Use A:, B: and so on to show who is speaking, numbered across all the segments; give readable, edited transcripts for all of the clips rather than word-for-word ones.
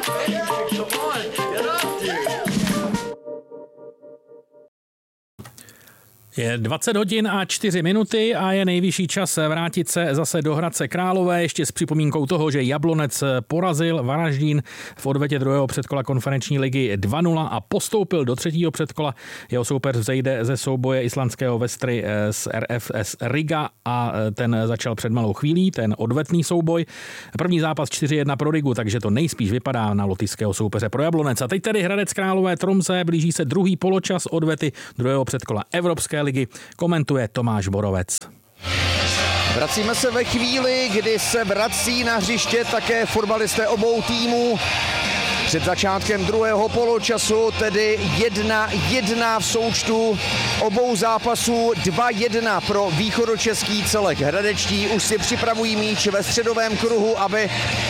A: Je 20 hodin a 4 minuty a je nejvyšší čas vrátit se zase do Hradce Králové, ještě s připomínkou toho, že Jablonec porazil Varaždín v odvetě druhého předkola konferenční ligy 2-0 a postoupil do třetího předkola. Jeho soupeř vzejde ze souboje islandského Vestry z RFS Riga a ten začal před malou chvílí, ten odvetný souboj. První zápas 4-1 pro Rigu, takže to nejspíš vypadá na lotyšského soupeře pro Jablonec. A teď tedy Hradec Králové Tromsø, blíží se druhý poločas odvety druhého předkola Evropské ligy, komentuje Tomáš Borovec.
B: Vracíme se ve chvíli, kdy se vrací na hřiště také fotbalisté obou týmů. Před začátkem druhého poločasu, tedy 1-1 v součtu obou zápasů, 2-1 pro východočeský celek. Hradečtí už si připravují míč ve středovém kruhu, aby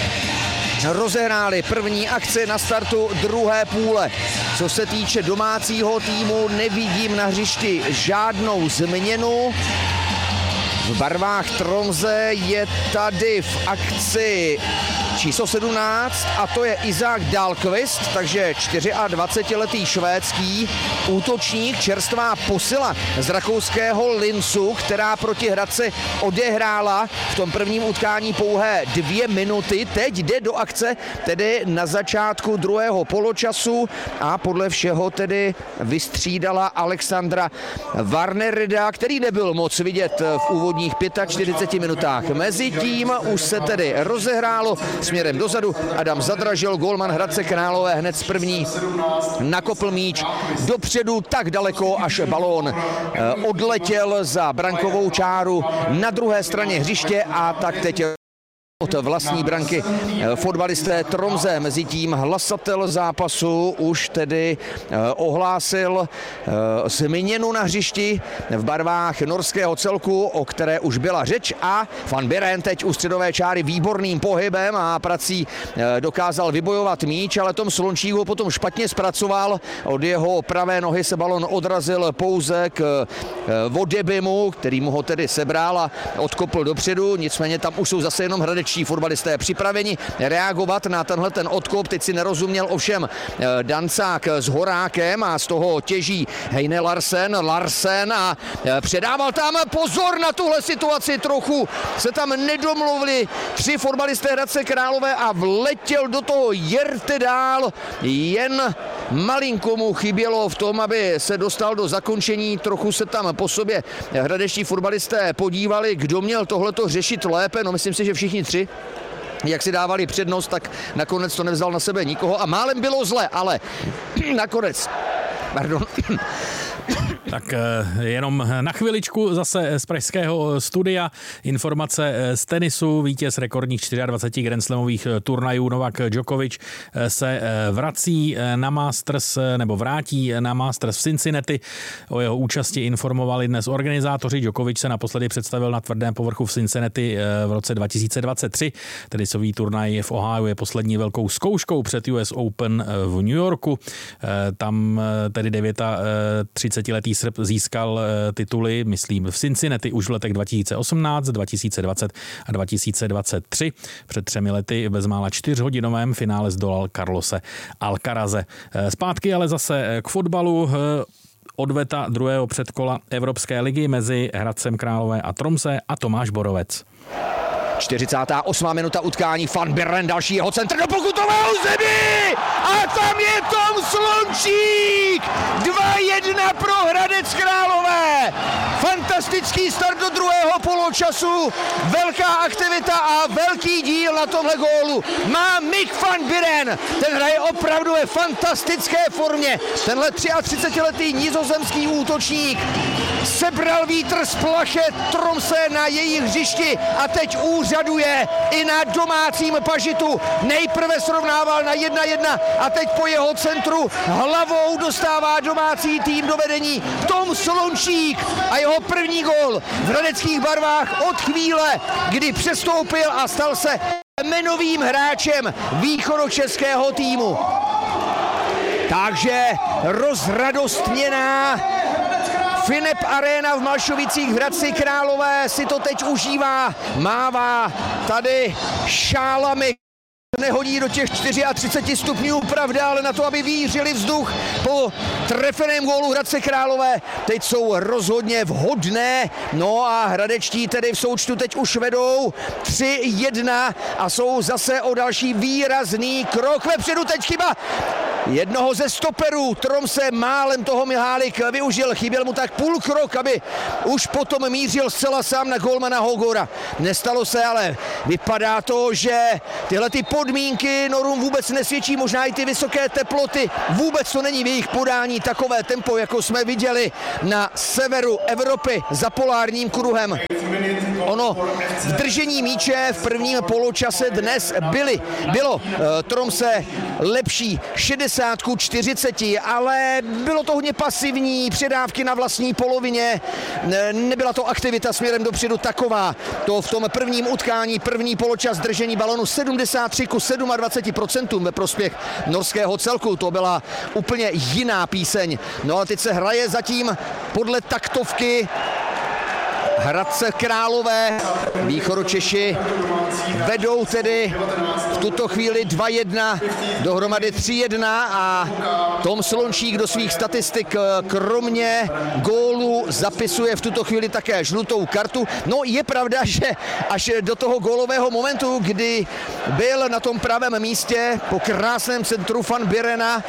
B: rozehráli první akci na startu druhé půle. Co se týče domácího týmu, nevidím na hřišti žádnou změnu. V barvách Tromsø je tady v akci číslo 17 a to je Isak Dahlqvist, takže 24letý švédský útočník, čerstvá posila z rakouského Linzu, která proti Hradci odehrála v tom prvním utkání pouhé 2 minuty. Teď jde do akce, tedy na začátku druhého poločasu a podle všeho tedy vystřídala Alexandra Warnerida, který nebyl moc vidět v úvodních 45 minutách. Mezitím už se tedy rozehrálo směrem dozadu. Adam Zadražil, gólman Hradce Králové, hned z první nakopl míč dopředu tak daleko, až balón odletěl za brankovou čáru na druhé straně hřiště a tak teď od vlastní branky fotbalisté Tromsø. Mezitím hlasatel zápasu už tedy ohlásil změnu na hřišti v barvách norského celku, o které už byla řeč, a Van Buren teď u středové čáry výborným pohybem a prací dokázal vybojovat míč, ale Tom Slončík ho potom špatně zpracoval. Od jeho pravé nohy se balon odrazil pouze k Vodebimu, který mu ho tedy sebral a odkopl dopředu, nicméně tam už jsou zase jenom hradečtí fotbalisté připraveni reagovat na tenhle ten odkop. Teď si nerozuměl ovšem Dancák s Horákem a z toho těží Heine Larsen a předával tam, pozor na tuhle situaci, trochu se tam nedomluvili 3 fotbalisté Hradce Králové a vletěl do toho Hjertedal. Jen malinko mu chybělo v tom, aby se dostal do zakončení, trochu se tam po sobě hradečtí fotbalisté podívali, kdo měl tohleto řešit lépe. No, myslím si, že všichni 3, jak si dávali přednost, tak nakonec to nevzal na sebe nikoho a málem bylo zle, ale nakonec, pardon.
A: Tak jenom na chviličku zase z pražského studia informace z tenisu. Vítěz rekordních 24 grandslamových turnajů Novak Djokovic se vrací na Masters, nebo vrátí na Masters v Cincinnati. O jeho účasti informovali dnes organizátoři. Djokovic se naposledy představil na tvrdém povrchu v Cincinnati v roce 2023. Tenisový turnaj v Ohio je poslední velkou zkouškou před US Open v New Yorku. Tam tedy 30letý Srb získal tituly, myslím, v Cincinnati už v letech 2018, 2020 a 2023. Před 3 lety v bezmála 4hodinovém finále zdolal Carlose Alcaraze. Zpátky ale zase k fotbalu. Odveta druhého předkola Evropské ligy mezi Hradcem Králové a Tromsø a Tomáš Borovec.
B: 48. minuta utkání, Van Buren, další jeho centr do pokutového zemi a tam je Tom Slončík, 2-1 pro Hradec Králové. Fantastický start do druhého poločasu, velká aktivita a velký díl na tomhle gólu má Mick Van Buren, ten hraje opravdu ve fantastické formě. Tenhle 33letý nizozemský útočník sebral vítr z plachet Tromsø na jejich hřišti a teď úřaduje i na domácím pažitu. Nejprve srovnával na 1-1 a teď po jeho centru hlavou dostává domácí tým do vedení Tom Slončík a jeho první gól v hradeckých barvách od chvíle, kdy přestoupil a stal se jmenovým hráčem východočeského týmu. Takže rozradostněná Finep Arena v Malšovicích v Hradci Králové si to teď užívá, mává tady šálami nehodí do těch 34 stupňů, pravda, ale na to, aby vířili vzduch po trefeném gólu Hradce Králové, teď jsou rozhodně vhodné. No a hradečtí tedy v součtu teď už vedou 3-1 a jsou zase o další výrazný krok vepředu. Teď chyba jednoho ze stoperů. Tromse málem toho Mihálik využil, chyběl mu tak půl krok, aby už potom mířil zcela sám na golmana Hogora. Nestalo se, ale vypadá to, že tyhle ty podmínky Norům vůbec nesvědčí, možná i ty vysoké teploty. Vůbec to není v jejich podání takové tempo, jako jsme viděli na severu Evropy za polárním kruhem. Ono v držení míče v prvním poločase dnes bylo Tromse lepší 60-40, ale bylo to hodně pasivní, předávky na vlastní polovině, nebyla to aktivita směrem dopředu taková. To v tom prvním utkání, první poločas držení balonu 73-27% ve prospěch norského celku, to byla úplně jiná píseň. No a teď se hraje zatím podle taktovky. Hradce Králové, Východočeši vedou tedy v tuto chvíli 2-1, dohromady 3-1 a Tom Slončík do svých statistik kromě gólu zapisuje v tuto chvíli také žlutou kartu. No je pravda, že až do toho gólového momentu, kdy byl na tom pravém místě po krásném centru Van Birena,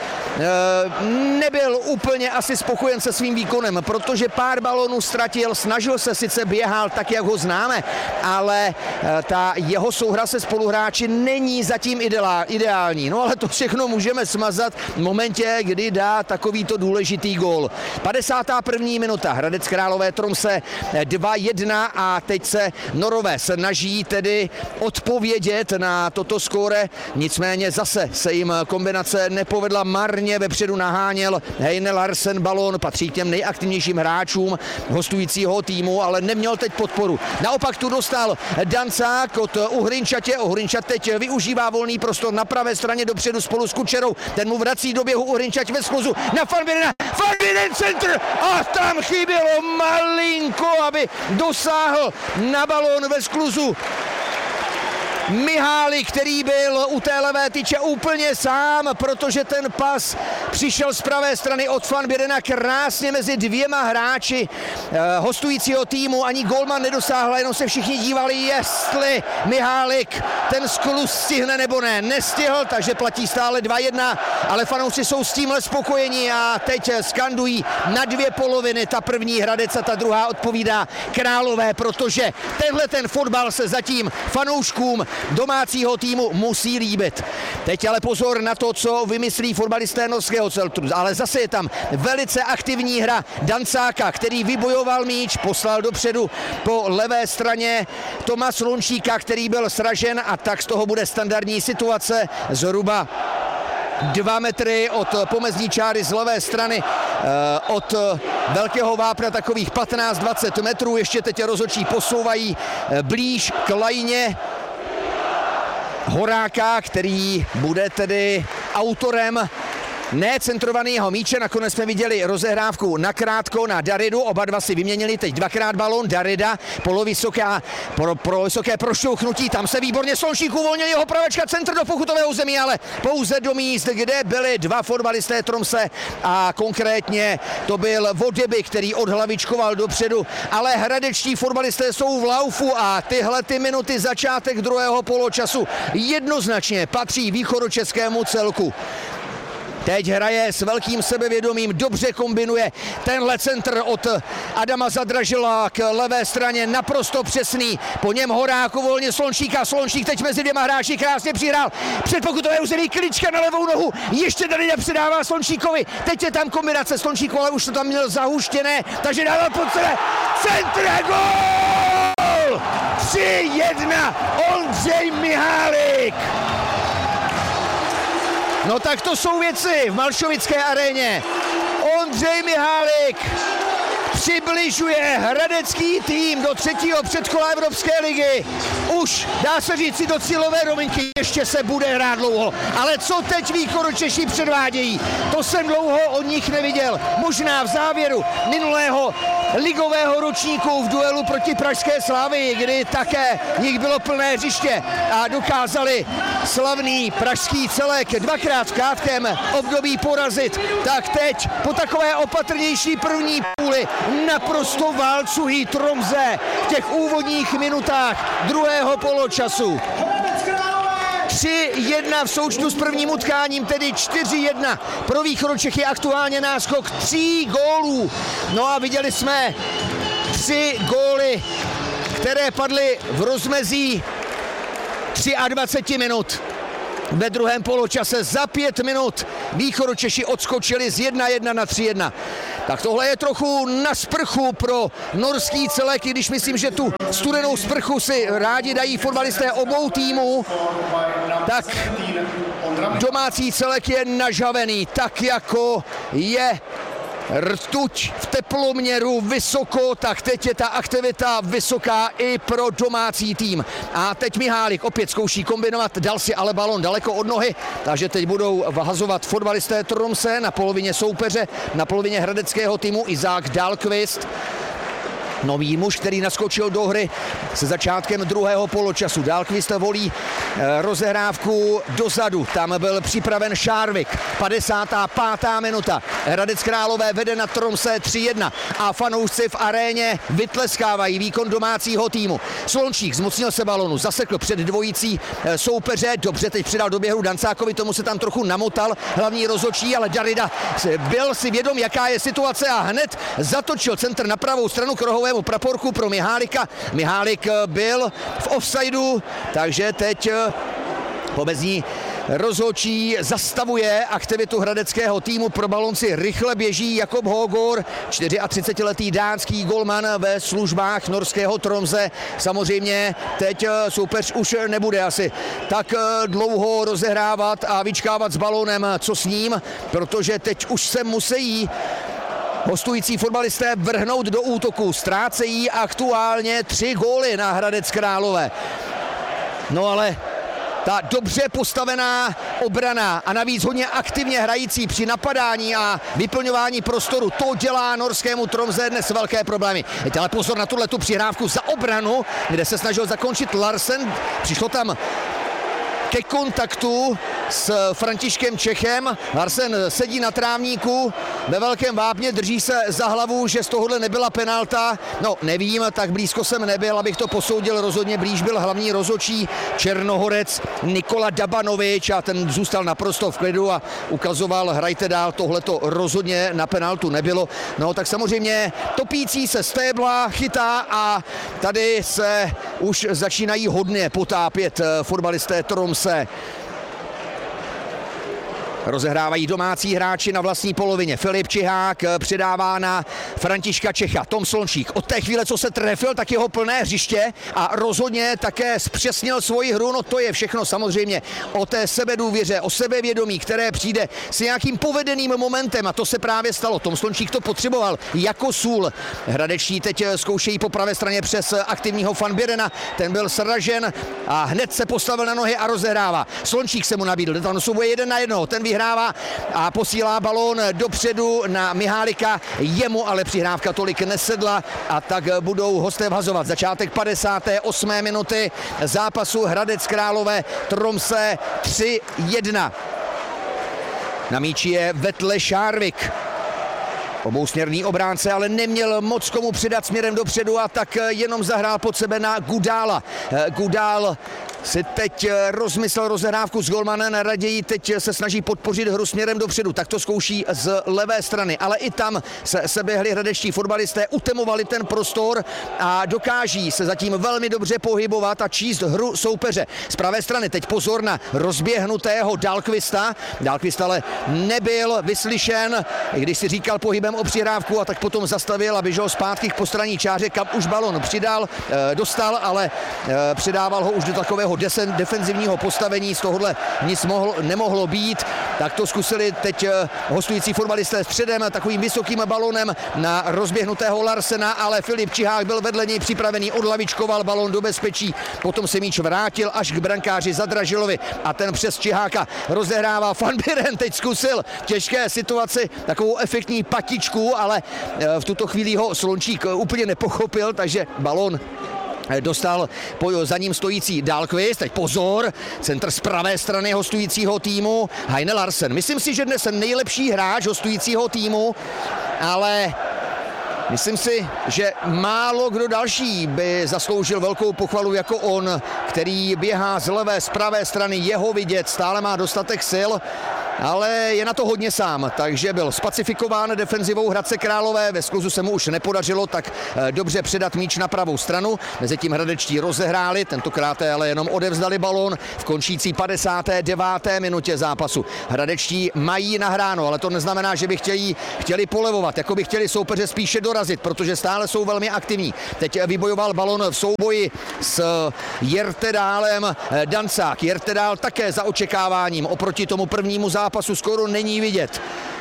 B: nebyl úplně asi spokojen se svým výkonem, protože pár balonů ztratil, snažil se sice běhal tak, jak ho známe, ale ta jeho souhra se spoluhráči není zatím ideální. No ale to všechno můžeme smazat v momentě, kdy dá takovýto důležitý gól. 51. minuta, Hradec Králové Tromse 2-1 a teď se Norové snaží tedy odpovědět na toto skóre, nicméně zase se jim kombinace nepovedla, marně vepředu naháněl Heine Larsen balón, patří k těm nejaktivnějším hráčům hostujícího týmu, ale neměl teď podporu. Naopak tu dostal Dancák od Uhrinčatě. Uhrinčat teď využívá volný prostor na pravé straně dopředu spolu s Kučerou. Ten mu vrací do běhu Uhrinčať ve skluzu na Van Birena. Van Biren centr a tam chybělo malinko, aby dosáhl na balón ve skluzu Mihály, který byl u té levé tyče úplně sám, protože ten pas přišel z pravé strany od Van Birena krásně mezi dvěma hráči hostujícího týmu. Ani golman nedosáhl, jenom se všichni dívali, jestli Mihálik ten skluz stihne nebo ne. Nestihl, takže platí stále 2-1, ale fanoušci jsou s tímhle spokojení a teď skandují na dvě poloviny. Ta první Hradec a ta druhá odpovídá Králové, protože tenhle ten fotbal se zatím fanouškům domácího týmu musí líbit. Teď ale pozor na to, co vymyslí fotbalisté norského celku. Ale zase je tam velice aktivní hra Dancáka, který vybojoval míč, poslal dopředu po levé straně Toma Slončíka, který byl sražen a tak z toho bude standardní situace zhruba 2 metry od pomezní čáry z levé strany, od velkého vápna takových 15-20 metrů. Ještě teď rozhodčí posouvají blíž k lajně Horáka, který bude tedy autorem necentrovaného míče. Nakonec jsme viděli rozehrávku nakrátko na Daridu, oba dva si vyměnili teď dvakrát balón. Darida pro vysoké prošťouchnutí, tam se výborně Slončík uvolnil, jeho pravačka, centr do pokutového území, ale pouze do míst, kde byli dva fotbalisté Tromse a konkrétně to byl Vodeby, který odhlavičkoval dopředu, ale hradečtí fotbalisté jsou v laufu a tyhle ty minuty, začátek druhého poločasu jednoznačně patří východočeskému celku. Teď hraje s velkým sebevědomím, dobře kombinuje tenhle centr od Adama Zadražila k levé straně, naprosto přesný. Po něm Horák uvolnil Slončíka, Slončík teď mezi dvěma hráči krásně přihrál před pokutové území, Klička na levou nohu, ještě tady nepředává Slončíkovi, teď je tam kombinace Slončíku, ale už to tam měl zahuštěné, takže dával pod sebe, centr a gól! 3-1, Ondřej Mihálik! No tak to jsou věci v Malšovické aréně. Ondřej Mihálik přibližuje hradecký tým do třetího předkola Evropské ligy. Už dá se říci do cílové rovinky, ještě se bude hrát dlouho. Ale co teď Východočeši předvádějí, to jsem dlouho od nich neviděl. Možná v závěru minulého ligového ročníku v duelu proti pražské Slavii, kdy také jich bylo plné hřiště a dokázali slavný pražský celek dvakrát v krátkém období porazit. Tak teď po takové opatrnější první půli naprosto válcují Tromsø v těch úvodních minutách druhého poločasu. 3-1 v součtu s prvním utkáním, tedy 4-1 pro Východočechy, aktuálně náskok 3 gólů. No a viděli jsme 3 góly, které padly v rozmezí 23 minut. Ve druhém poločase za 5 minut Východočeši odskočili z 1-1 na 3-1. Tak tohle je trochu na sprchu pro norský celek, i když myslím, že tu studenou sprchu si rádi dají fotbalisté obou týmů. Tak domácí celek je nažavený, tak jako je rtuť v teploměru vysoko, tak teď je ta aktivita vysoká i pro domácí tým. A teď Mihálik opět zkouší kombinovat, dal si ale balon daleko od nohy, takže teď budou vahazovat fotbalisté Tromsø na polovině soupeře, na polovině hradeckého týmu Isak Dahlqvist. Nový muž, který naskočil do hry se začátkem druhého poločasu. Dahlqvist volí rozehrávku dozadu. Tam byl připraven Šárvik. 55. minuta. Hradec Králové vede na Tromsø 3-1 a fanoušci v aréně vytleskávají výkon domácího týmu. Slončík zmocnil se balonu, zasekl před dvojicí soupeře. Dobře, teď přidal do běhu Dancákovi, tomu se tam trochu namotal hlavní rozhodčí, ale Darida byl si vědom, jaká je situace a hned zatočil centr na pravou stranu kruhovému praporku pro Mihálika. Mihálik byl v offsideu, takže teď pomezní rozhodčí zastavuje aktivitu hradeckého týmu. Pro balon si rychle běží Jakob Hogor, 34letý dánský golman ve službách norského Tromsø. Samozřejmě teď soupeř už nebude asi tak dlouho rozehrávat a vyčkávat s balonem, co s ním, protože teď už se musí hostující fotbalisté vrhnout do útoku. Ztrácejí aktuálně 3 góly na Hradec Králové. No ale ta dobře postavená obrana a navíc hodně aktivně hrající při napadání a vyplňování prostoru, to dělá norskému Tromsø dnes velké problémy. Teď ale pozor na tuhletu přihrávku za obranu, kde se snažil zakončit Larsen. Přišlo tam ke kontaktu s Františkem Čechem. Larsen sedí na trávníku ve velkém vápně, drží se za hlavu, že z tohohle nebyla penalta. No, nevím, tak blízko jsem nebyl, abych to posoudil, rozhodně blíž byl hlavní rozhodčí Černohorec Nikola Dabanovič a ten zůstal naprosto v klidu a ukazoval, hrajte dál, tohleto rozhodně na penaltu nebylo. No, tak samozřejmě topící se stébla chytá a tady se už začínají hodně potápět fotbalisté Tromsø. Rozehrávají domácí hráči na vlastní polovině. Filip Čihák předává na Františka Čecha. Tom Slončík od té chvíle, co se trefil, tak jeho plné hřiště a rozhodně také zpřesnil svoji hru. No to je všechno samozřejmě o té sebedůvěře, o sebevědomí, které přijde s nějakým povedeným momentem a to se právě stalo. Tom Slončík to potřeboval jako sůl. Hradečtí teď zkoušejí po pravé straně přes aktivního Van Birena. Ten byl sražen a hned se postavil na nohy a rozehrává. Slončík se mu nabídl, tam souboj 1-1, ten vyhrává a posílá balón dopředu na Mihálika, jemu ale přihrávka tolik nesedla a tak budou hosté vhazovat. Začátek 58. minuty zápasu Hradec Králové Tromsø 3-1. Na míči je Vetle Šárvik. Obousměrný obránce, ale neměl moc komu přidat směrem dopředu a tak jenom zahrál pod sebe na Gudála. Gudál si teď rozmyslel rozehrávku s golmanem, raději teď se snaží podpořit hru směrem dopředu, tak to zkouší z levé strany, ale i tam se běhli hradečtí fotbalisté, utemovali ten prostor a dokáží se zatím velmi dobře pohybovat a číst hru soupeře. Z pravé strany teď pozor na rozběhnutého Dahlqvista. Dahlqvist ale nebyl vyslyšen, když si říkal pohybem o přihrávku a tak potom zastavil a běžel zpátky k postranní čáře, kam už balon dostal, ale předával ho už do takového defenzivního postavení, z tohohle nic nemohlo být. Tak to zkusili teď hostující fotbalisté středem, takovým vysokým balonem na rozběhnutého Larsena, ale Filip Čihák byl vedle něj připravený, odlavičkoval balón do bezpečí, potom se míč vrátil až k brankáři Zadražilovi a ten přes Čiháka rozehrává. Van Buren teď zkusil v těžké situaci takovou efektní patičku, ale v tuto chvíli ho Slončík úplně nepochopil, takže balón dostal za ním stojící Dahlqvist. Teď pozor, centr z pravé strany hostujícího týmu Heine Larsen. Myslím si, že dnes nejlepší hráč hostujícího týmu, ale myslím si, že málo kdo další by zasloužil velkou pochvalu jako on, který běhá z levé, z pravé strany, jeho vidět, stále má dostatek sil, ale je na to hodně sám, takže byl spacifikován defenzivou Hradce Králové, ve skluzu se mu už nepodařilo tak dobře předat míč na pravou stranu, mezitím hradečtí rozehráli, tentokrát ale jenom odevzdali balón v končící 59. minutě zápasu. Hradečtí mají nahráno, ale to neznamená, že by chtěli polevovat, jako by chtěli soupeře spíše dorazit, protože stále jsou velmi aktivní. Teď vybojoval balón v souboji s Jertedálem Dancák. Jertedál také za očekáváním, oproti tomu prvnímu zápasu skoro není vidět.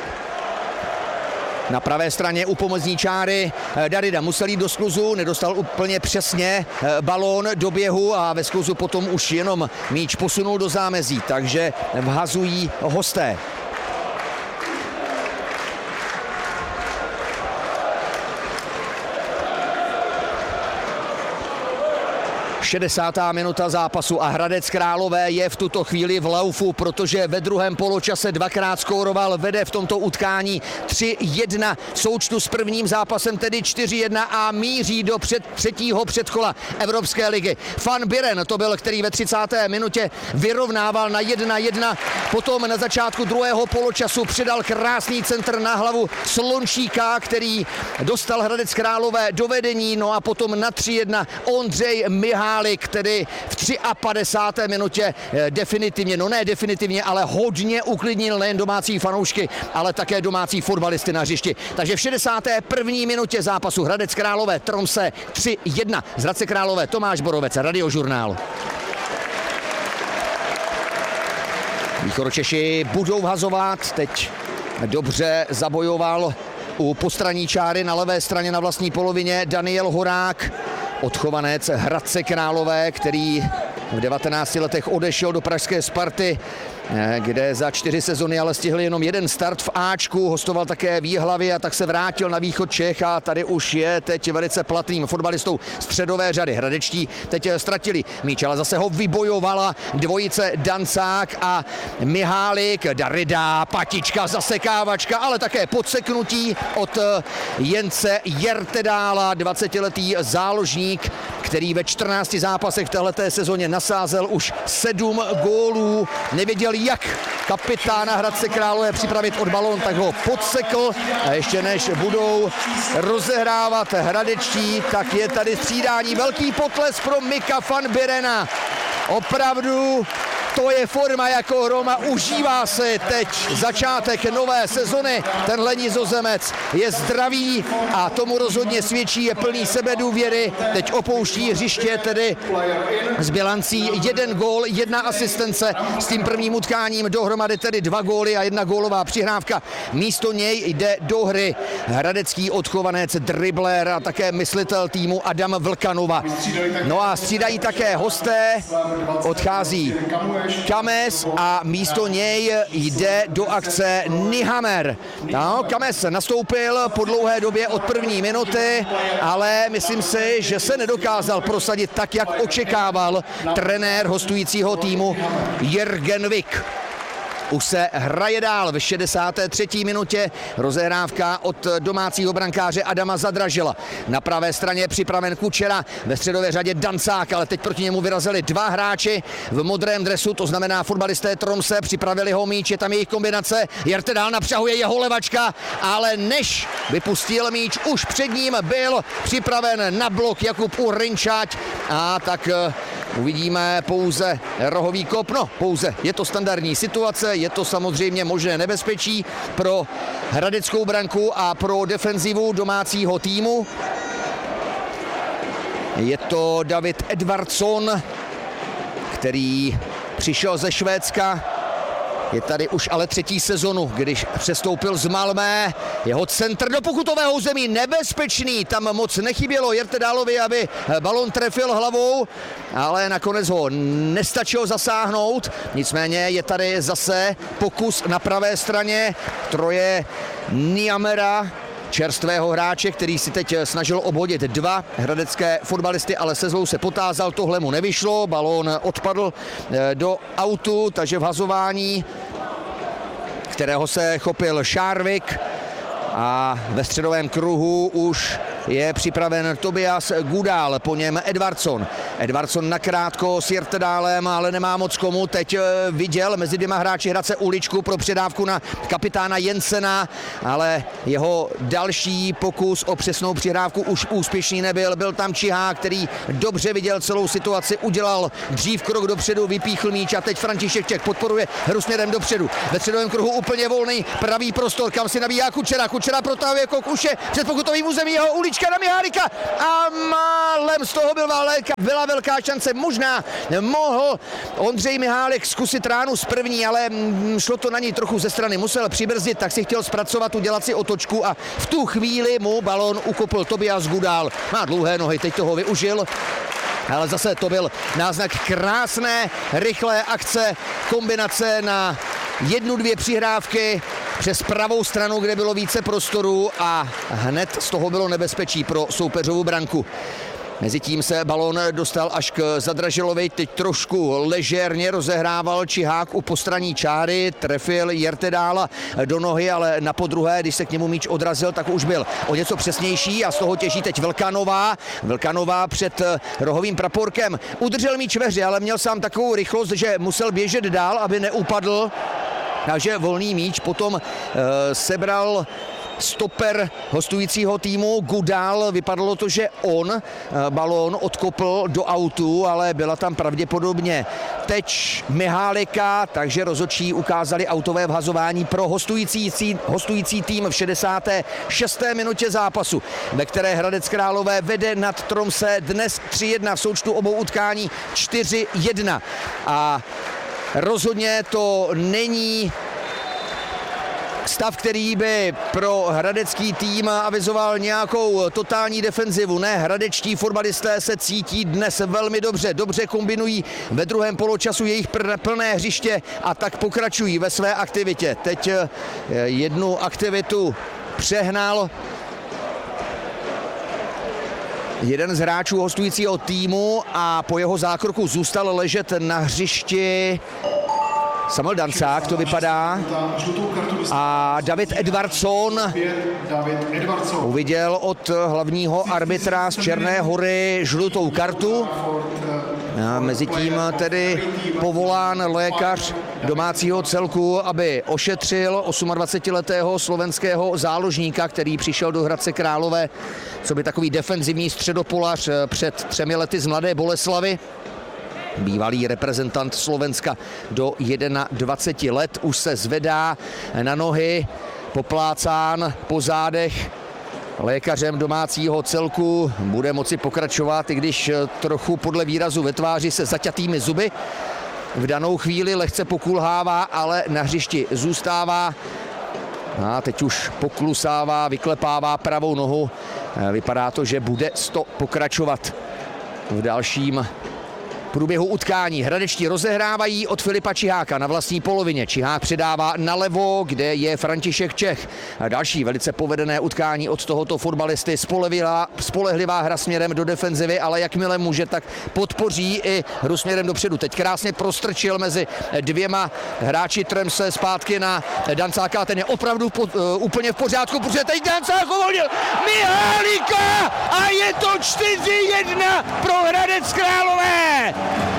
B: Na pravé straně u pomezní čáry Darida musel jít do skluzu, nedostal úplně přesně balón do běhu a ve skluzu potom už jenom míč posunul do zámezí, takže vhazují hosté. 60. minuta zápasu a Hradec Králové je v tuto chvíli v laufu, protože ve druhém poločase dvakrát skóroval, vede v tomto utkání 3-1 v součtu s prvním zápasem, tedy 4-1 a míří do třetího předkola Evropské ligy. Van Buren to byl, který ve 30. minutě vyrovnával na 1-1, potom na začátku druhého poločasu přidal krásný centr na hlavu Slončíka, který dostal Hradec Králové do vedení, no a potom na 3-1 Ondřej Mihálik, který v 53. minutě definitivně, ale hodně uklidnil nejen domácí fanoušky, ale také domácí fotbalisty na hřišti. Takže v 61. minutě zápasu Hradec Králové Tromsø 3-1. Z Hradce Králové Tomáš Borovec, Radiožurnál. Východočeši budou vhazovat, teď dobře zabojoval u postranní čáry na levé straně na vlastní polovině Daniel Horák, odchovanec Hradce Králové, který v 19 letech odešel do pražské Sparty, kde za 4 sezony ale stihl jenom jeden start v Ačku, hostoval také v Jihlavě a tak se vrátil na východ Čech a tady už je teď velice platným fotbalistou středové řady. Hradečtí teď ztratili míč, ale zase ho vybojovala dvojice Dancák a Mihálik, Darida, patička, zasekávačka, ale také podseknutí od Jence Jertedála, 20-letý záložník, který ve 14 zápasech v téhleté sezóně nasázel už 7 gólů. Nevěděl, jak kapitána Hradce Králové připravit od balón, tak ho podsekl a ještě než budou rozehrávat hradečtí, tak je tady střídání. Velký potles pro Mika van Burena. Opravdu to je forma jako Roma, užívá se teď začátek nové sezony. Tenhle Nizozemec je zdravý a tomu rozhodně svědčí, je plný sebedůvěry. Teď opouští hřiště tedy s bilancí 1 gól, 1 asistence s tím prvním utkáním, dohromady tedy 2 góly a 1 gólová přihrávka. Místo něj jde do hry hradecký odchovanec, dribler a také myslitel týmu Adam Vlkanova. No a střídají také hosté, odchází Kames a místo něj jde do akce Nyhammer. No, Kames nastoupil po dlouhé době od první minuty, ale myslím si, že se nedokázal prosadit tak, jak očekával trenér hostujícího týmu Jürgen Wick. Už se hraje dál v 63. minutě. Rozehrávka od domácího brankáře Adama Zadražila. Na pravé straně připraven Kučera, ve středové řadě Dancák, ale teď proti němu vyrazili 2 hráči v modrém dresu, to znamená fotbalisté Tromsø, připravili ho míč, je tam jejich kombinace. Jertedál napřahuje, jeho levačka, ale než vypustil míč, už před ním byl připraven na blok Jakub Urinčať a tak uvidíme pouze rohový kop. No, pouze je to standardní situace, je to samozřejmě možné nebezpečí pro hradeckou branku a pro defenzivu domácího týmu. Je to David Edvardsson, který přišel ze Švédska Je tady už ale třetí sezonu, když přestoupil z Malmé. Jeho centr do pokutového území nebezpečný, tam moc nechybělo Hjertedálovi, aby balon trefil hlavou, ale nakonec ho nestačilo zasáhnout. Nicméně je tady zase pokus na pravé straně troje Niamera, čerstvého hráče, který si teď snažil obhodit dva hradecké fotbalisty, ale se zlou se potázal, tohle mu nevyšlo, balón odpadl do autu, takže v hazování, kterého se chopil Šárvik, a ve středovém kruhu už je připraven Tobias Gudal, po něm Edvardsson. Edvardsson nakrátko s Hjertedálem, ale nemá moc komu. Teď viděl mezi dvěma hráči Hradce uličku pro předávku na kapitána Jensena, ale jeho další pokus o přesnou přihrávku už úspěšný nebyl. Byl tam Čihák, který dobře viděl celou situaci, udělal dřív krok dopředu, vypíchl míč a teď František Čech podporuje hru směrem dopředu. Ve středovém kruhu úplně volný pravý prostor, kam si nabíhá Kučera. Kučera protahuje Kokuše před pokutovým území, jeho ulička na Mihálika a málem z toho byla velká šance. Možná mohl Ondřej Mihálek zkusit ránu z první, ale šlo to na něj trochu ze strany. Musel přibrzdit, tak si chtěl zpracovat, udělat si otočku a v tu chvíli mu balón ukopl Tobias Gudal. Má dlouhé nohy, teď toho využil. Ale zase to byl náznak krásné, rychlé akce, kombinace na 1-2 přihrávky přes pravou stranu, kde bylo více prostoru a hned z toho bylo nebezpečí pro soupeřovu branku. Mezitím se balón dostal až k Zadražilovi, teď trošku ležérně rozehrával Čihák u postranní čáry, trefil Hjertedála do nohy, ale na podruhé, když se k němu míč odrazil, tak už byl o něco přesnější a z toho těží teď Vlkanová. Vlkanová před rohovým praporkem udržel míč ve hře, ale měl sám takovou rychlost, že musel běžet dál, aby neupadl. Takže volný míč potom sebral stoper hostujícího týmu Gudal. Vypadalo to, že on balón odkopl do autu, ale byla tam pravděpodobně teč Mihálika, takže rozhodčí ukázali autové vhazování pro hostující tým v 66. minutě zápasu, ve které Hradec Králové vede nad Tromsø dnes 3-1, v součtu obou utkání 4-1. A rozhodně to není stav, který by pro hradecký tým avizoval nějakou totální defenzivu. Ne, hradečtí fotbalisté se cítí dnes velmi dobře. Dobře kombinují ve druhém poločasu jejich plné hřiště a tak pokračují ve své aktivitě. Teď jednu aktivitu přehnal jeden z hráčů hostujícího týmu a po jeho zákroku zůstal ležet na hřišti Samuel Dancák, to vypadá, a David Edvardsson uviděl od hlavního arbitra z Černé Hory žlutou kartu. A mezitím tedy povolán lékař domácího celku, aby ošetřil 28letého slovenského záložníka, který přišel do Hradce Králové, co by takový defenzivní středopolař před 3 lety z Mladé Boleslavi. Bývalý reprezentant Slovenska do 21 let už se zvedá na nohy, poplácán po zádech lékařem domácího celku. Bude moci pokračovat, i když trochu podle výrazu ve tváři se zaťatými zuby. V danou chvíli lehce pokulhává, ale na hřišti zůstává. A teď už poklusává, vyklepává pravou nohu. Vypadá to, že bude to pokračovat v dalším průběhu utkání. Hradečtí rozehrávají od Filipa Čiháka na vlastní polovině. Čihák předává nalevo, kde je František Čech. A další velice povedené utkání od tohoto fotbalisty. Spolehlivá hra směrem do defenzivy, ale jakmile může, tak podpoří i hru směrem dopředu. Teď krásně prostrčil mezi dvěma hráči Tromsø zpátky na Dancáka. Ten je opravdu úplně v pořádku, protože teď Dancák uvolnil Mihálika a je to 4-1 pro Hradec Králové.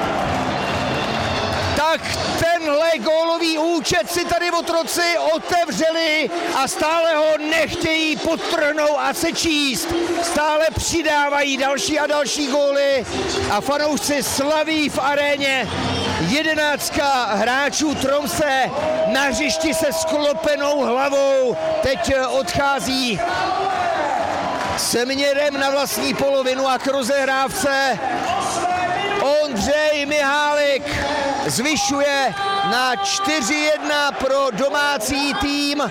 B: Tak tenhle gólový účet si tady otroci otevřeli a stále ho nechtějí podtrhnout a sečíst. Stále přidávají další a další góly a fanoušci slaví v aréně. 11 hráčů Tromsø na hřišti se sklopenou hlavou. Teď odchází směrem na vlastní polovinu a k rozehrávce Ondřej Mihálek zvyšuje na 4-1 pro domácí tým.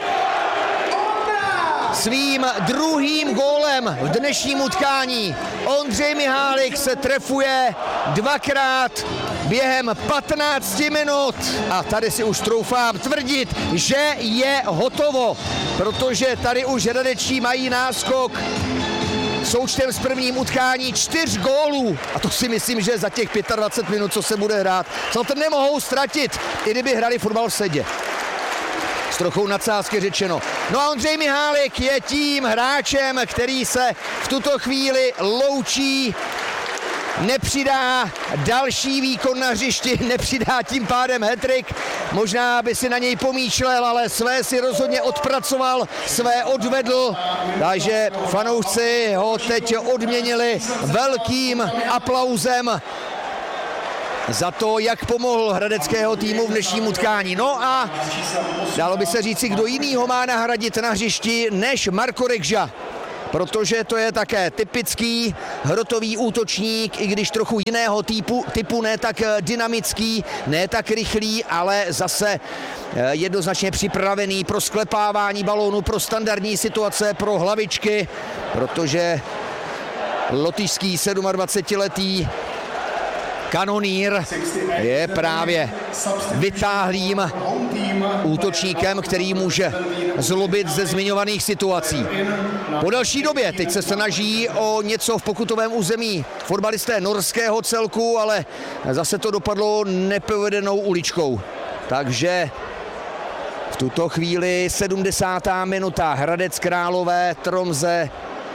B: Svým druhým gólem v dnešním utkání Ondřej Mihálik se trefuje dvakrát během 15 minut a tady si už troufám tvrdit, že je hotovo, protože tady už hradeční mají náskok součtem s prvním utkání 4 gólů a to si myslím, že za těch 25 minut, co se bude hrát, to nemohou ztratit, i kdyby hrali fotbal v sedě. S trochou nadsázky řečeno. No a Ondřej Mihálik je tím hráčem, který se v tuto chvíli loučí, nepřidá další výkon na hřišti, nepřidá tím pádem hat-trick. Možná by si na něj pomýšlel, ale své si rozhodně odpracoval, své odvedl. Takže fanoušci ho teď odměnili velkým aplauzem za to, jak pomohl hradeckého týmu v dnešním utkání. No a dalo by se říci, kdo jiný ho má nahradit na hřišti než Marko Rekža. Protože to je také typický hrotový útočník, i když trochu jiného typu, ne tak dynamický, ne tak rychlý, ale zase jednoznačně připravený pro sklepávání balónu, pro standardní situace, pro hlavičky, protože lotyšský 27letý kanonýr je právě vytáhlým útočníkem, který může zlobit ze zmiňovaných situací. Po další době teď se snaží o něco v pokutovém území fotbalisté norského celku, ale zase to dopadlo nepovedenou uličkou. Takže v tuto chvíli 70. minuta, Hradec Králové, Tromze.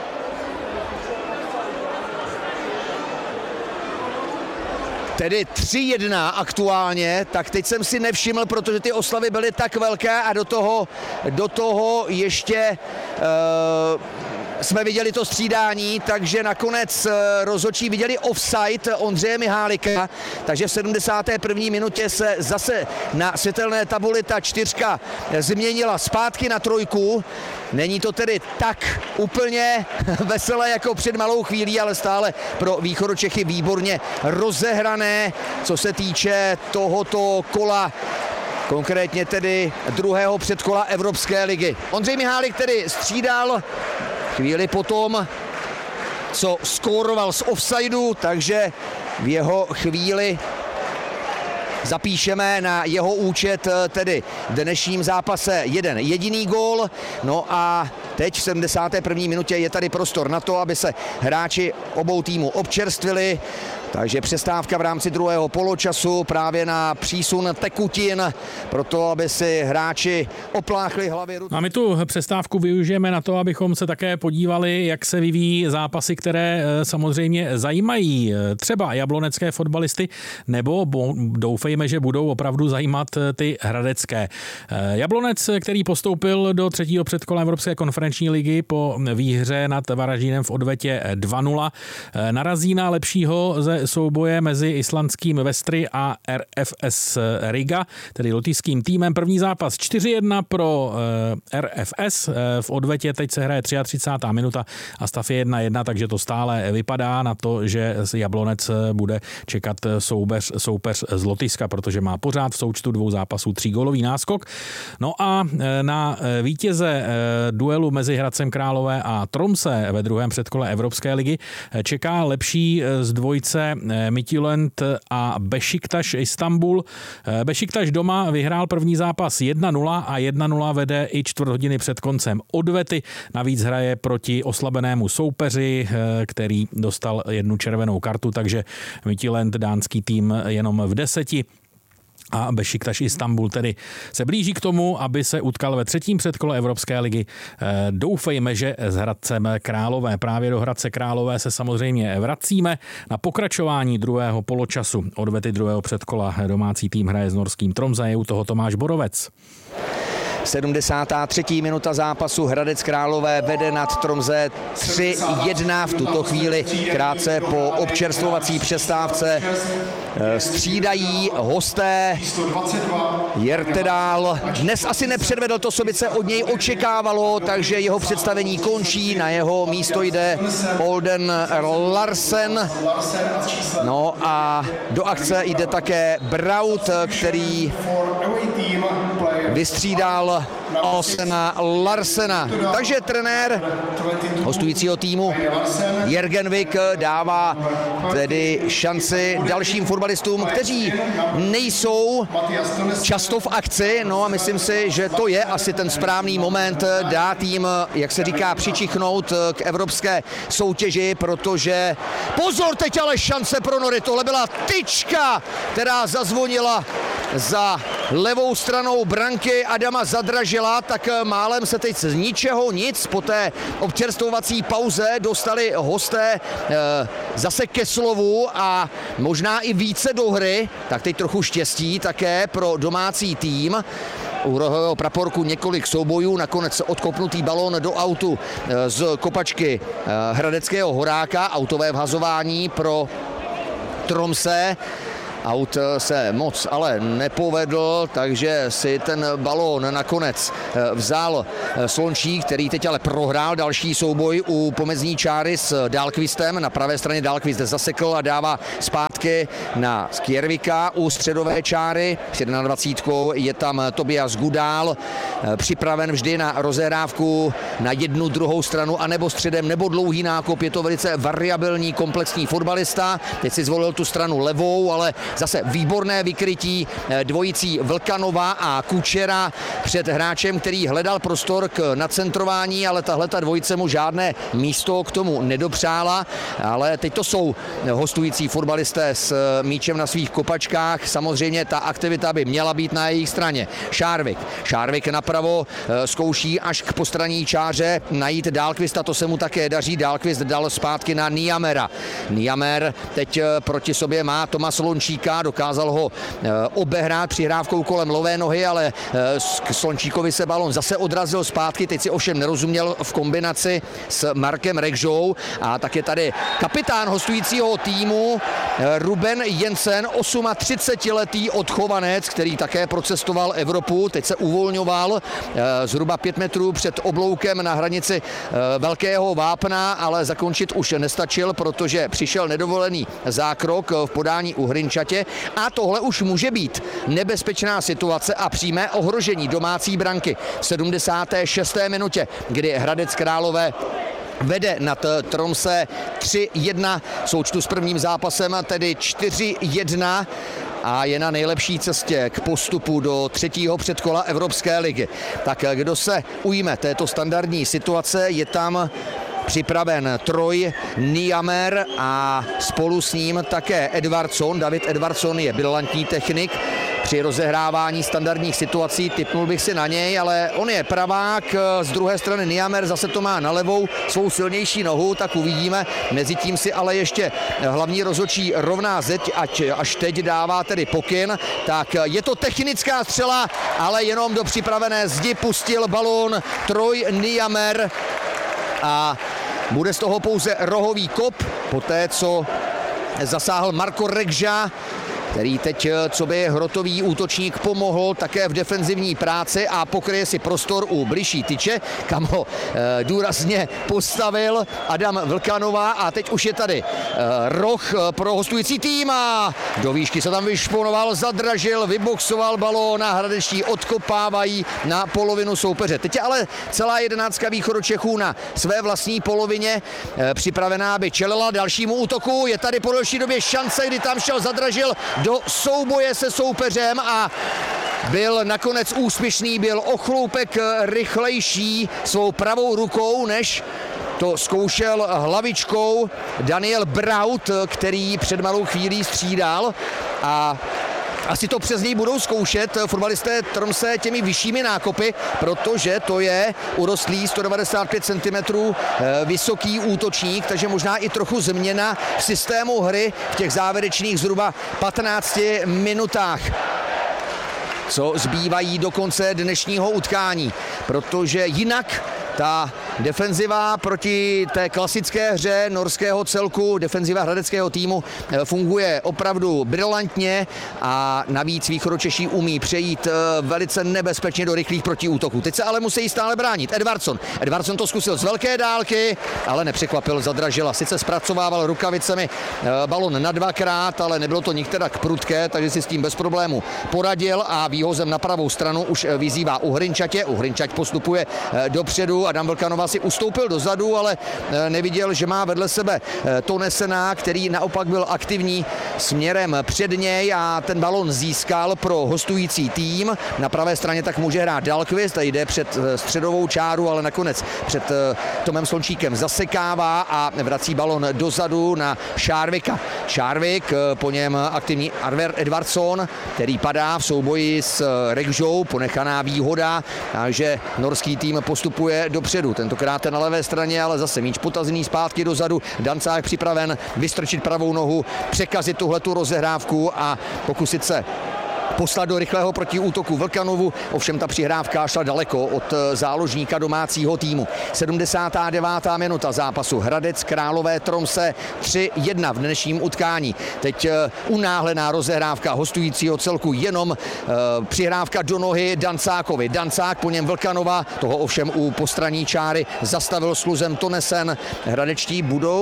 B: Tedy 3-1 aktuálně, tak teď jsem si nevšiml, protože ty oslavy byly tak velké a do toho ještě jsme viděli to střídání, takže nakonec rozhodčí viděli offside Ondřeje Mihálika, takže v 71. minutě se zase na světelné tabuli ta 4 změnila zpátky na 3. Není to tedy tak úplně veselé jako před malou chvílí, ale stále pro Východočechy výborně rozehrané, co se týče tohoto kola, konkrétně tedy druhého předkola Evropské ligy. Ondřej Mihálik tedy střídal chvíli potom, co skóroval z offsideu, takže v jeho chvíli zapíšeme na jeho účet tedy v dnešním zápase jeden jediný gól. No a teď v 71. minutě je tady prostor na to, aby se hráči obou týmů občerstvili. Takže přestávka v rámci druhého poločasu právě na přísun tekutin, proto aby si hráči opláchli hlavy.
A: A my tu přestávku využijeme na to, abychom se také podívali, jak se vyvíjí zápasy, které samozřejmě zajímají třeba jablonecké fotbalisty, nebo doufejme, že budou opravdu zajímat ty hradecké. Jablonec, který postoupil do 3. předkola Evropské konferenční ligy po výhře nad Varaždínem v odvetě 2-0, narazí na lepšího ze souboje mezi islandským Vestry a RFS Riga, tedy lotyšským týmem. První zápas 4-1 pro RFS, v odvetě teď se hraje 33. minuta a stav je 1-1, takže to stále vypadá na to, že Jablonec bude čekat soupeř z Lotyšska, protože má pořád v součtu 2 zápasů 3 gólový náskok. No a na vítěze duelu mezi Hradcem Králové a Tromsø ve druhém předkole Evropské ligy čeká lepší z dvojce Midtjylland a Beşiktaş Istanbul. Beşiktaş doma vyhrál první zápas 1-0 a 1-0 vede i 4 hodiny před koncem odvety. Navíc hraje proti oslabenému soupeři, který dostal 1 červenou kartu, takže Midtjylland, dánský tým, jenom v 10. A Beşiktaş Istanbul tedy se blíží k tomu, aby se utkal ve 3. předkole Evropské ligy. Doufejme, že s Hradcem Králové. Právě do Hradce Králové se samozřejmě vracíme na pokračování druhého poločasu. Odvety druhého předkola domácí tým hraje s norským Tromsø, je u toho Tomáš Borovec.
B: 73. minuta zápasu. Hradec Králové vede nad Tromsø 3-1 v tuto chvíli. Krátce po občerstvovací přestávce střídají hosté. Jertedal dnes asi nepředvedl to, co by se od něj očekávalo, takže jeho představení končí. Na jeho místo jde Olden Larsen. No a do akce jde také Braut, který vystřídal Osena Larsena. Takže trenér hostujícího týmu Jürgen Vik dává tedy šanci dalším fotbalistům, kteří nejsou často v akci. No a myslím si, že to je asi ten správný moment dát jim, jak se říká, přičichnout k evropské soutěži, protože pozor, teď ale šance pro Nory. Tohle byla tyčka, která zazvonila za levou stranou branky Adama Zadražila, tak málem se teď z ničeho nic po té občerstvovací pauze dostali hosté zase ke slovu a možná i více do hry, tak teď trochu štěstí také pro domácí tým. U rohového praporku několik soubojů, nakonec odkopnutý balón do autu z kopačky hradeckého Horáka, autové vhazování pro Tromsø. Aut se moc ale nepovedl, takže si ten balón nakonec vzal Slončík, který teď ale prohrál další souboj u pomezní čáry s Dahlqvistem. Na pravé straně Dahlqvist zasekl a dává zpátky na Skjervika u středové čáry. S 21 je tam Tobias Gudál, připraven vždy na rozehrávku na jednu, druhou stranu, anebo středem, nebo dlouhý nákop. Je to velice variabilní, komplexní fotbalista. Teď si zvolil tu stranu levou, ale zase výborné vykrytí dvojicí Vlkanova a Kučera před hráčem, který hledal prostor k nacentrování, ale tahleta dvojice mu žádné místo k tomu nedopřála. Ale teď to jsou hostující fotbalisté s míčem na svých kopačkách. Samozřejmě ta aktivita by měla být na jejich straně. Šárvik napravo zkouší až k postranní čáře najít Dahlqvista, to se mu také daří. Dahlqvist dal zpátky na Niamera. Niamer teď proti sobě má Toma Slončíka, dokázal ho obehrát přihrávkou kolem lové nohy, ale k Slončíkovi se balon zase odrazil zpátky, teď si ovšem nerozuměl v kombinaci s Markem Regžou a tak je tady kapitán hostujícího týmu Ruben Jensen, 38letý odchovanec, který také procestoval Evropu, teď se uvolňoval zhruba 5 metrů před obloukem na hranici Velkého Vápna, ale zakončit už nestačil, protože přišel nedovolený zákrok v podání u Hrinčatě a tohle už může být nebezpečná situace a přímé ohrožení domácí branky v 76. minutě, kdy Hradec Králové vede nad Tromsø 3-1 v součtu s prvním zápasem, tedy 4-1 a je na nejlepší cestě k postupu do třetího předkola Evropské ligy. Tak kdo se ujme této standardní situace, je tam připraven Troj Niamer a spolu s ním také Edvardsson. David Edvardsson je brilantní technik při rozehrávání standardních situací, tipnul bych si na něj, ale on je pravák, z druhé strany Niamer zase to má na levou svou silnější nohu, tak uvidíme. Mezitím si ale ještě hlavní rozhodčí rovná zeď, až teď dává tedy pokyn, tak je to technická střela, ale jenom do připravené zdi pustil balón Troj Niamer a bude z toho pouze rohový kop, poté co zasáhl Marko Regža, který teď, co by hrotový útočník, pomohl také v defenzivní práci a pokryje si prostor u bližší tyče, kam ho důrazně postavil Adam Vlkanova a teď už je tady roh pro hostující tým a do výšky se tam vyšponoval, Zadražil, vyboxoval balón a hradečtí odkopávají na polovinu soupeře. Teď je ale celá jedenáctka Východočechů na své vlastní polovině připravená, aby čelila dalšímu útoku. Je tady po delší době šance, kdy tam šel Zadražil do souboje se soupeřem a byl nakonec úspěšný, byl o chloupek rychlejší svou pravou rukou, než to zkoušel hlavičkou Daniel Braut, který před malou chvílí střídal a asi to přes něj budou zkoušet fotbalisté Tromsø těmi vyššími nákopy, protože to je urostlý 195 cm vysoký útočník, takže možná i trochu změna v systému hry v těch závěrečných zhruba 15 minutách. co zbývají do konce dnešního utkání, protože jinak ta defenziva proti té klasické hře norského celku, defenziva hradeckého týmu funguje opravdu brilantně a navíc Východočeši umí přejít velice nebezpečně do rychlých protiútoků. Teď se ale musí stále bránit. Edvardsson to zkusil z velké dálky, ale nepřekvapil Zadražila. Sice zpracovával rukavicemi balon na dvakrát, ale nebylo to nikterak prudké, takže si s tím bez problému poradil a výhozem na pravou stranu už vyzývá Uhrinčatě. Uhrinčať postupuje dopředu, Adam Vlkanova si ustoupil dozadu, ale neviděl, že má vedle sebe Tonesena, který naopak byl aktivní směrem před něj a ten balon získal pro hostující tým. Na pravé straně tak může hrát Dahlqvist a jde před středovou čáru, ale nakonec před Tomem Slončíkem zasekává a vrací balon dozadu na Šárvika. Šárvik, po něm aktivní Arver Edvardsson, který padá v souboji s Regžou, ponechaná výhoda, takže norský tým postupuje dopředu. Tentokrát na levé straně, ale zase míč potazený zpátky dozadu. Dancák připraven vystrčit pravou nohu, překazit tuhletu rozehrávku a pokusit se poslat do rychlého protiútoku Vlkanovu, ovšem ta přihrávka šla daleko od záložníka domácího týmu. 79. minuta zápasu. Hradec Králové Tromse 3-1 v dnešním utkání. Teď unáhlená rozehrávka hostujícího celku, jenom přihrávka do nohy Dancákovi. Dancák, po něm Vlkanova, toho ovšem u postraní čáry zastavil sluzem Tonesen. Hradečtí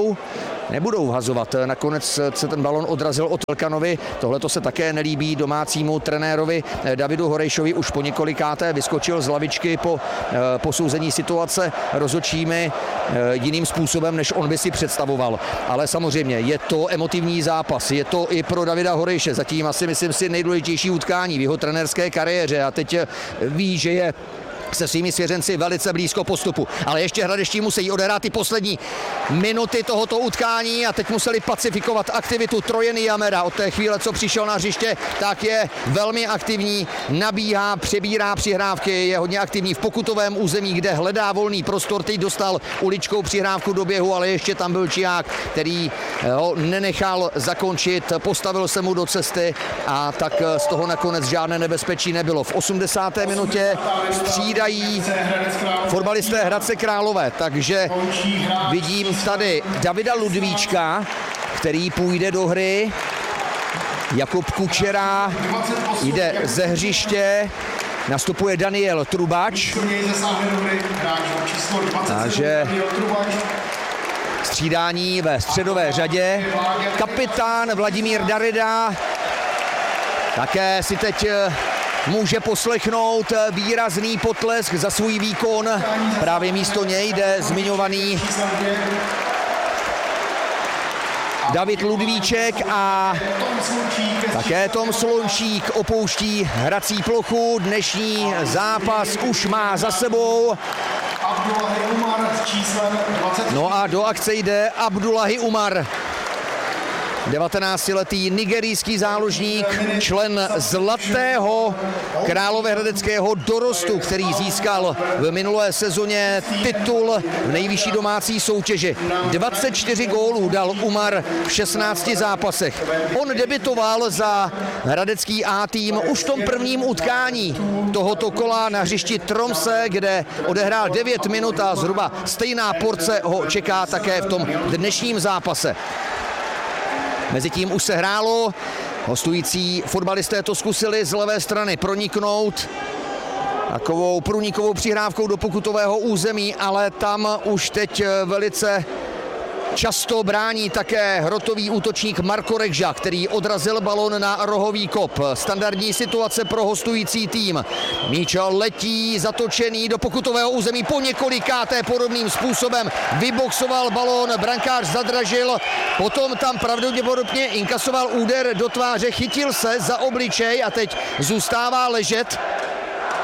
B: nebudou vhazovat. Nakonec se ten balon odrazil od Vlkanovi. Tohle to se také nelíbí domácímu trenérovi Davidu Horejšovi. Už po několikáté vyskočil z lavičky po posouzení situace rozhodčími jiným způsobem, než on by si představoval. Ale samozřejmě je to emotivní zápas. Je to i pro Davida Horejše. Zatím asi, myslím si, nejdůležitější utkání v jeho trenérské kariéře. A teď ví, že je se svými svěřenci velice blízko postupu. Ale ještě hradeští musí odehrát ty poslední minuty tohoto utkání a teď museli pacifikovat aktivitu Trojeny Jamera. Od té chvíle, co přišel na hřiště, tak je velmi aktivní, nabíhá, přebírá přihrávky, je hodně aktivní v pokutovém území, kde hledá volný prostor. Teď dostal uličkou přihrávku do běhu, ale ještě tam byl Čiák, který ho nenechal zakončit, postavil se mu do cesty a tak z toho nakonec žádné nebezpečí nebylo. V 80. minutě střídají fotbalisté Hradce Králové, takže vidím tady Davida Ludvíčka, který půjde do hry. Jakub Kučera jde ze hřiště, nastupuje Daniel Trubač. Takže střídání ve středové řadě. Kapitán Vladimír Darida také si teď může poslechnout výrazný potlesk za svůj výkon. Právě místo něj jde zmiňovaný David Ludvíček a také Tom Slončík opouští hrací plochu. Dnešní zápas už má za sebou. No a do akce jde Abdullahi Umar. 19letý nigerijský záložník, člen zlatého královéhradeckého dorostu, který získal v minulé sezóně titul v nejvyšší domácí soutěži. 24 gólů dal Umar v 16 zápasech. On debitoval za hradecký A tým už v tom prvním utkání tohoto kola na hřišti Tromse, kde odehrál 9 minut a zhruba stejná porce ho čeká také v tom dnešním zápase. Mezitím už se hrálo, hostující fotbalisté to zkusili z levé strany proniknout takovou průnikovou přihrávkou do pokutového území, ale tam už teď velice často brání také hrotový útočník Marko Regža, který odrazil balon na rohový kop. Standardní situace pro hostující tým. Míč letí zatočený do pokutového území po několikáté podobným způsobem. Vyboxoval balon, brankář Zadražil, potom tam pravděpodobně inkasoval úder do tváře, chytil se za obličej a teď zůstává ležet.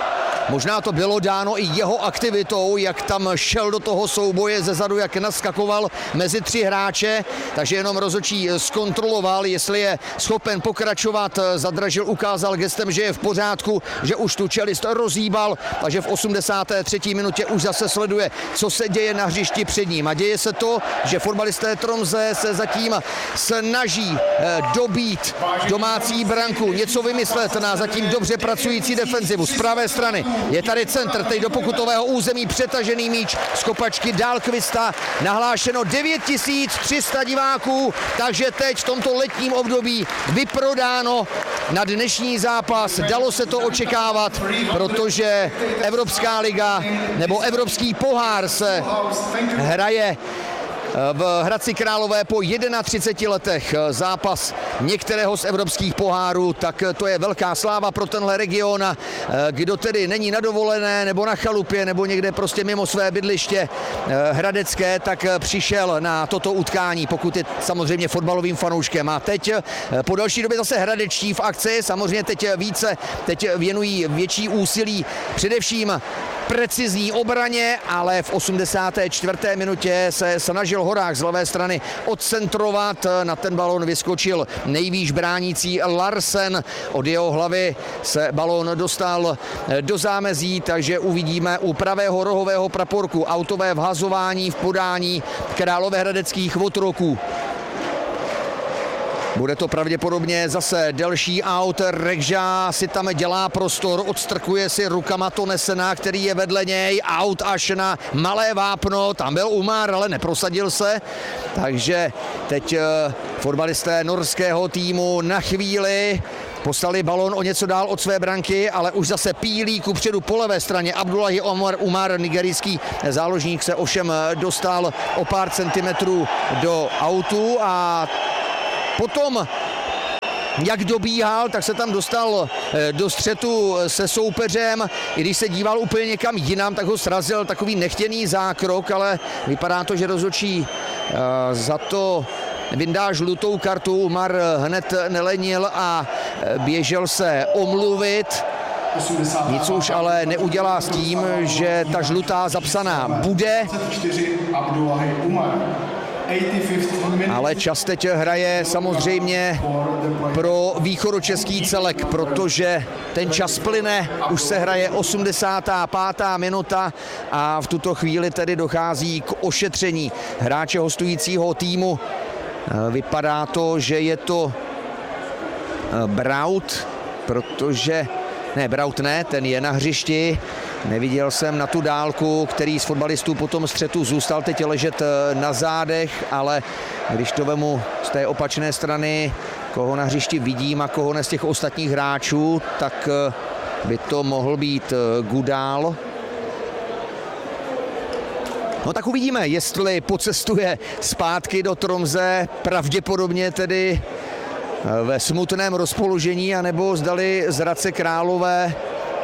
B: Možná to bylo dáno i jeho aktivitou, jak tam šel do toho souboje zezadu, jak naskakoval mezi 3 hráče, takže jenom rozhodčí zkontroloval, jestli je schopen pokračovat. Zadražil, ukázal gestem, že je v pořádku, že už tu čelist rozhýbal, takže v 83. minutě už zase sleduje, co se děje na hřišti před ním. A děje se to, že fotbalisté Tromsø se zatím snaží dobít domácí branku, něco vymyslet na zatím dobře pracující defenzivu. Z pravé strany je tady centr, teď do pokutového území přetažený míč z kopačky Dahlqvista, nahlášeno 9300 diváků, takže teď v tomto letním období vyprodáno na dnešní zápas. Dalo se to očekávat, protože Evropská liga nebo Evropský pohár se hraje v Hradci Králové po 31 letech. Zápas některého z evropských pohárů, tak to je velká sláva pro tenhle region. Kdo tedy není na dovolené nebo na chalupě nebo někde prostě mimo své bydliště hradecké, tak přišel na toto utkání, pokud je samozřejmě fotbalovým fanouškem. A teď po další době zase hradečtí v akci, samozřejmě teď věnují větší úsilí především precizní obraně, ale v 84. minutě se snažil Horák z levé strany odcentrovat. Na ten balon vyskočil nejvýš bránící Larsen. Od jeho hlavy se balon dostal do zámezí, takže uvidíme u pravého rohového praporku autové vhazování v podání královéhradeckých otroků. Bude to pravděpodobně zase delší aut. Rekža si tam dělá prostor, odstrkuje si rukama Tonesena, který je vedle něj. Aut až na malé vápno, tam byl Umar, ale neprosadil se. Takže teď fotbalisté norského týmu na chvíli poslali balon o něco dál od své branky, ale už zase pílí kupředu po levé straně. Abdullahi Umar, nigerijský záložník, se ovšem dostal o pár centimetrů do autu a potom, jak dobíhal, tak se tam dostal do střetu se soupeřem. I když se díval úplně někam jinam, tak ho srazil takový nechtěný zákrok, ale vypadá to, že rozhodčí za to vyndá žlutou kartu. Umar hned nelenil a běžel se omluvit. Nic už ale neudělá s tím, že ta žlutá zapsaná bude. Ale čas teď hraje samozřejmě pro východočeský celek, protože ten čas plyne, už se hraje 85. minuta a v tuto chvíli tedy dochází k ošetření hráče hostujícího týmu. Vypadá to, že je to Braut, protože... Ne, Braut ne, ten je na hřišti. Neviděl jsem na tu dálku, který z fotbalistů po tom střetu zůstal teď ležet na zádech, ale když to vemu z té opačné strany, koho na hřišti vidím a koho ne z těch ostatních hráčů, tak by to mohl být Gudál. No tak uvidíme, jestli pocestuje zpátky do Tromsø, pravděpodobně tedy ve smutném rozpoložení, anebo zdali z Hradce Králové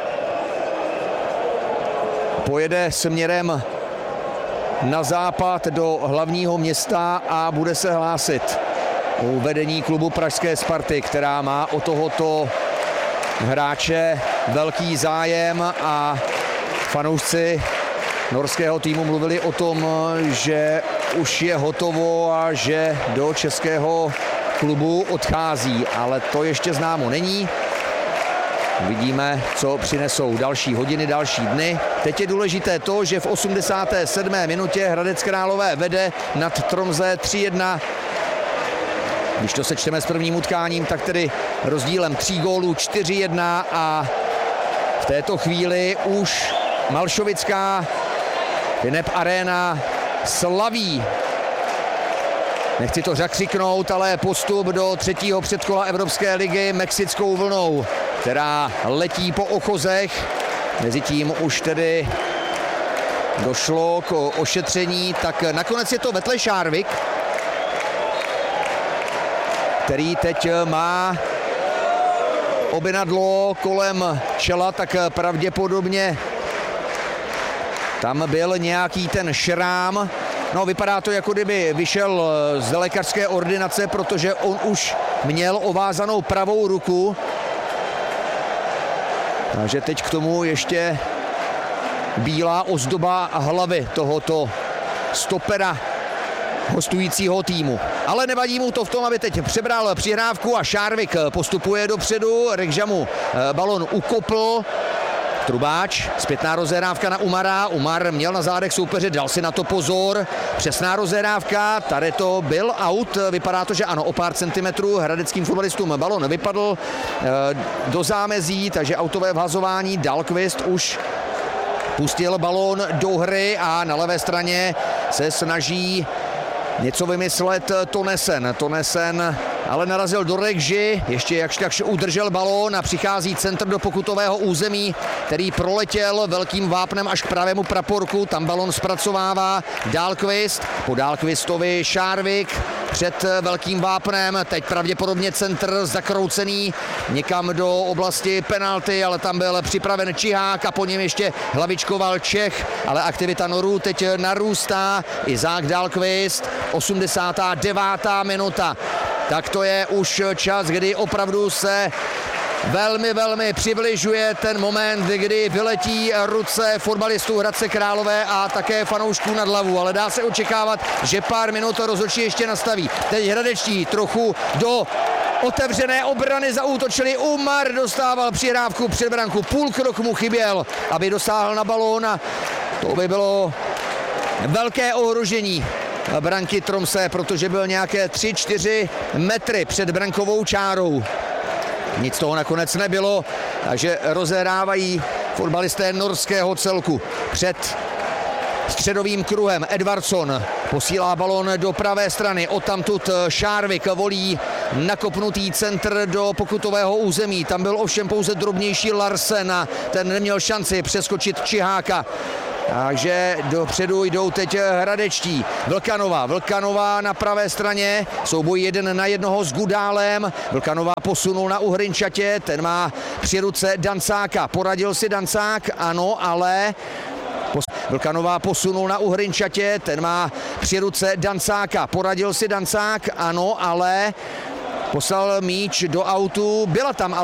B: pojede směrem na západ do hlavního města a bude se hlásit u vedení klubu pražské Sparty, která má o tohoto hráče velký zájem a fanoušci norského týmu mluvili o tom, že už je hotovo a že do českého klubu odchází, ale to ještě známo není. Vidíme, co přinesou další hodiny, další dny. Teď je důležité to, že v 87. minutě Hradec Králové vede nad Tromsø 3-1. Když to sečteme s prvním utkáním, tak tedy rozdílem 3 gólů 4-1 a v této chvíli už Malšovická Finep Arena slaví. Nechci to zakřiknout, ale postup do 3. předkola Evropské ligy mexickou vlnou, která letí po ochozech. Mezitím už tedy došlo k ošetření, tak nakonec je to Vetle Šárvik, který teď má obinadlo kolem čela, tak pravděpodobně tam byl nějaký ten šrám. No, vypadá to, jako kdyby vyšel z lékařské ordinace, protože on už měl ovázanou pravou ruku. Takže teď k tomu ještě bílá ozdoba hlavy tohoto stopera hostujícího týmu. Ale nevadí mu to v tom, aby teď přebral přihrávku a Šárvik postupuje dopředu. Rekža mu balon ukopl. Trubáč, zpětná rozehrávka na Umara. Umar měl na zádech soupeře, dal si na to pozor. Přesná rozehrávka, tady to byl out. Vypadá to, že ano, o pár centimetrů hradeckým fotbalistům balon vypadl do zámezí, takže autové vhazování. Dahlqvist už pustil balón do hry a na levé straně se snaží něco vymyslet Tonesen, ale narazil do Rekži, ještě jakž takž udržel balón a přichází centr do pokutového území, který proletěl velkým vápnem až k pravému praporku, tam balón zpracovává Dahlqvist, po Dahlqvistovi Šárvik před velkým vápnem, teď pravděpodobně centr zakroucený někam do oblasti penalty, ale tam byl připraven Čihák a po něm ještě hlavičkoval Čech, ale aktivita Norů teď narůstá. Izák Dahlqvist, 89. minuta. Tak to je už čas, kdy opravdu se velmi přibližuje ten moment, kdy vyletí ruce fotbalistů Hradce Králové a také fanoušků nad hlavu, ale dá se očekávat, že pár minut rozhodčí ještě nastaví. Teď hradečtí trochu do otevřené obrany zaútočili. Umar dostával přihrávku před branku, půl krok mu chyběl, aby dosáhl na balón a to by bylo velké ohrožení branky Tromsø, protože byl nějaké 3-4 metry před brankovou čárou. Nic toho nakonec nebylo, takže rozehrávají fotbalisté norského celku před středovým kruhem. Edvardsson posílá balón do pravé strany, odtamtud Šárvik volí nakopnutý centr do pokutového území. Tam byl ovšem pouze drobnější Larsen a ten neměl šanci přeskočit Čiháka. Takže dopředu jdou teď hradečtí. Vlkanová na pravé straně, souboj 1 na 1 s Gudálem. Vlkanová posunul na Uhrinčatě, ten má při ruce Dancáka. Poradil si Dancák, ano, ale Vlkanová posunul na Uhrinčatě, ten má při ruce Dancáka. Poradil si Dancák, ano, ale poslal míč do autu, byla tam ale